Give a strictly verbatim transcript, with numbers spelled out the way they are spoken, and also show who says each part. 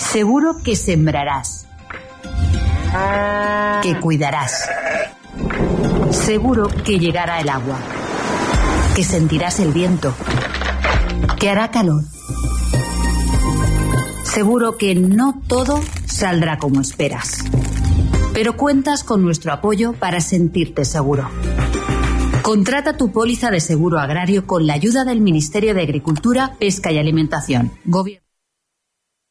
Speaker 1: Seguro que sembrarás, que cuidarás. Seguro que llegará el agua, que sentirás el viento, que hará calor. Seguro que no todo saldrá como esperas, pero cuentas con nuestro apoyo para sentirte seguro. Contrata tu póliza de seguro agrario con la ayuda del Ministerio de Agricultura, Pesca y Alimentación. Gobierno.